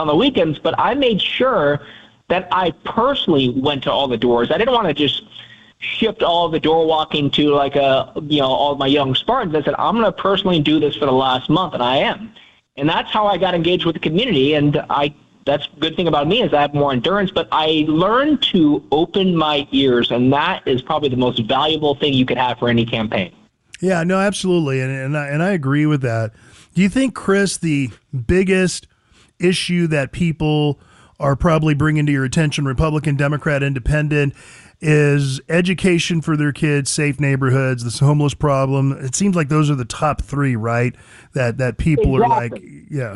on the weekends, but I made sure that I personally went to all the doors. I didn't want to just shift all of the door walking to all of my young Spartans. I said, I'm going to personally do this for the last month, and I am. And that's how I got engaged with the community. And that's a good thing about me is I have more endurance, but I learned to open my ears, and that is probably the most valuable thing you could have for any campaign. Yeah, no, absolutely. And I agree with that. Do you think, Chris, the biggest issue that people are probably bringing to your attention, Republican, Democrat, Independent, is education for their kids, safe neighborhoods, this homeless problem? It seems like those are the top three, right? That people are like, yeah.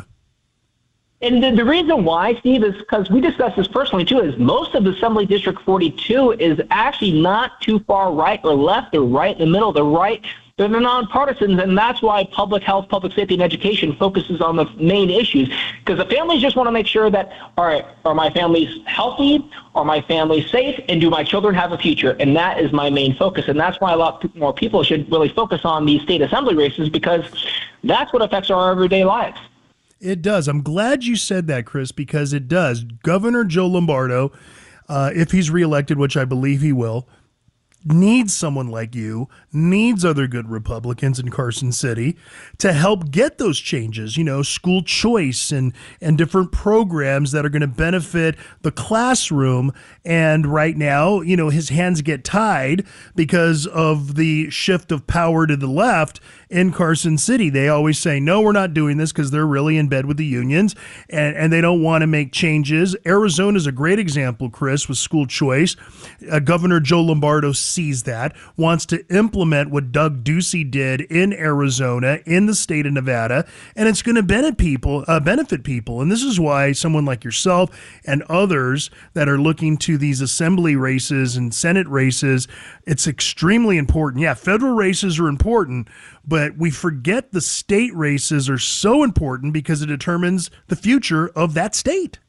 And the reason why, Steve, is because we discussed this personally, too, is most of Assembly District 42 is actually not too far right or left. They're right in the middle. They're the nonpartisans, and that's why public health, public safety, and education focuses on the main issues. Because the families just want to make sure that, all right, are my families healthy? Are my families safe? And do my children have a future? And that is my main focus. And that's why a lot more people should really focus on these state assembly races, because that's what affects our everyday lives. It does. I'm glad you said that, Chris, because it does. Governor Joe Lombardo, if he's reelected, which I believe he will, needs someone like you, needs other good Republicans in Carson City to help get those changes, school choice and different programs that are going to benefit the classroom. And right now, his hands get tied because of the shift of power to the left in Carson City. They always say, no, we're not doing this, because they're really in bed with the unions and they don't want to make changes. Arizona is a great example, Chris, with school choice. Governor Joe Lombardo sees that, wants to implement what Doug Ducey did in Arizona, in the state of Nevada, and it's going to benefit people. And this is why someone like yourself and others that are looking to these assembly races and Senate races, it's extremely important. Yeah, federal races are important, but we forget the state races are so important because it determines the future of that state.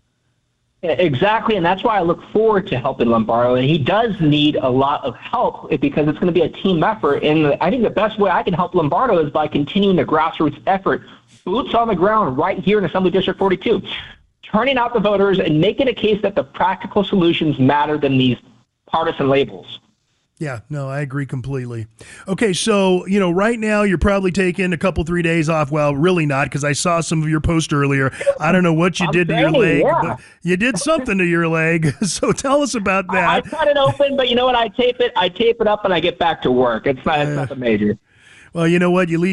Exactly, and that's why I look forward to helping Lombardo. And he does need a lot of help because it's going to be a team effort. And I think the best way I can help Lombardo is by continuing the grassroots effort, boots on the ground right here in Assembly District 42, turning out the voters and making a case that the practical solutions matter than these partisan labels. Yeah, no, I agree completely. Okay, so, right now you're probably taking a couple, 3 days off. Well, really not, because I saw some of your posts earlier. I don't know what you did to your leg, but you did something to your leg. So tell us about that. I cut it open, but you know what? I tape it up, and I get back to work. It's nothing major. Well, you know what? You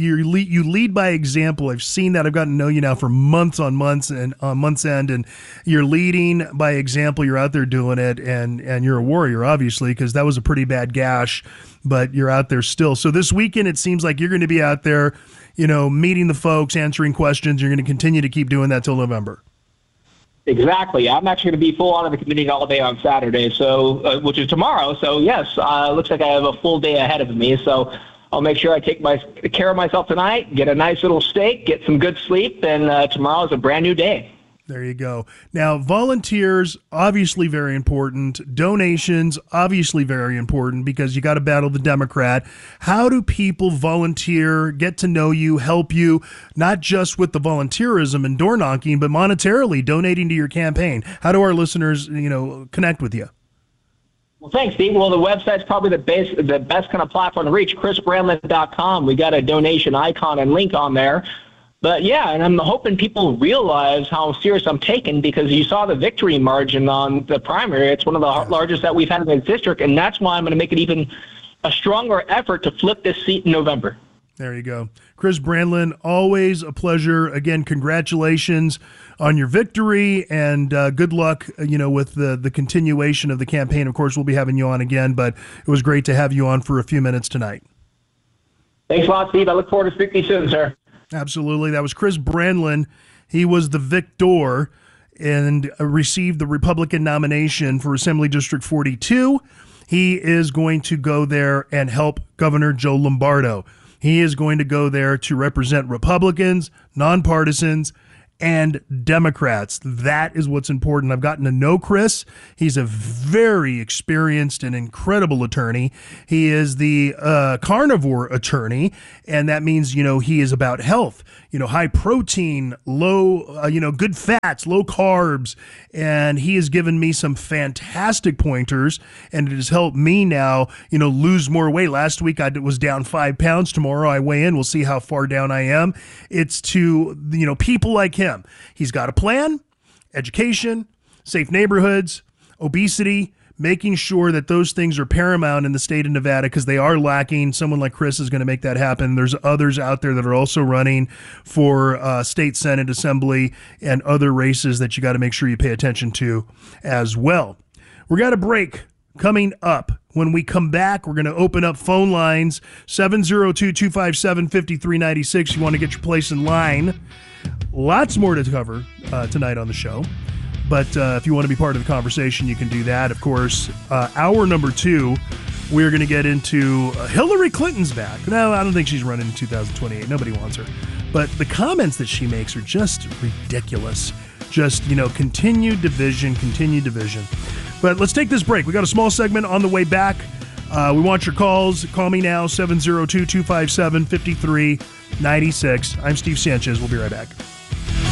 lead by example. I've seen that. I've gotten to know you now for months on months and on month's end, and you're leading by example. You're out there doing it, and you're a warrior, obviously, because that was a pretty bad gash, but you're out there still. So this weekend, it seems like you're going to be out there, meeting the folks, answering questions. You're going to continue to keep doing that till November. Exactly. I'm actually going to be full on in the community all day on Saturday, so which is tomorrow. So yes, looks like I have a full day ahead of me. So I'll make sure I take care of myself tonight, get a nice little steak, get some good sleep, and tomorrow is a brand new day. There you go. Now, volunteers, obviously very important. Donations, obviously very important, because you got to battle the Democrat. How do people volunteer, get to know you, help you, not just with the volunteerism and door knocking, but monetarily donating to your campaign? How do our listeners, connect with you? Well, thanks, Steve. Well, the website's probably the best kind of platform to reach, chrisbrandlin.com. We got a donation icon and link on there. But, yeah, and I'm hoping people realize how serious I'm taking, because you saw the victory margin on the primary. It's one of the largest that we've had in the district, and that's why I'm going to make it even a stronger effort to flip this seat in November. There you go. Chris Brandlin, always a pleasure. Again, congratulations on your victory, and good luck, with the continuation of the campaign. Of course, we'll be having you on again, but it was great to have you on for a few minutes tonight. Thanks a lot, Steve. I look forward to speaking to you soon, sir. Absolutely. That was Chris Brandlin. He was the victor and received the Republican nomination for Assembly District 42. He is going to go there and help Governor Joe Lombardo. He is going to go there to represent Republicans, nonpartisans, and Democrats. That is what's important. I've gotten to know Chris. He's a very experienced and incredible attorney. He is the carnivore attorney, and that means, he is about health, high protein, low, good fats, low carbs, and he has given me some fantastic pointers, and it has helped me now, lose more weight. Last week I was down 5 pounds. Tomorrow I weigh in. We'll see how far down I am. It's to, people like him. He's got a plan, education, safe neighborhoods, obesity, making sure that those things are paramount in the state of Nevada because they are lacking. Someone like Chris is going to make that happen. There's others out there that are also running for state Senate, assembly, and other races that you got to make sure you pay attention to as well. We got a break coming up. When we come back, we're going to open up phone lines, 702-257-5396. You want to get your place in line. Lots more to cover tonight on the show. But if you want to be part of the conversation, you can do that. Of course, hour number 2, we're going to get into Hillary Clinton's back. No, I don't think she's running in 2028. Nobody wants her. But the comments that she makes are just ridiculous. Just, continued division. But let's take this break. We got a small segment on the way back. We want your calls. Call me now, 702-257-5396. I'm Steve Sanchez. We'll be right back.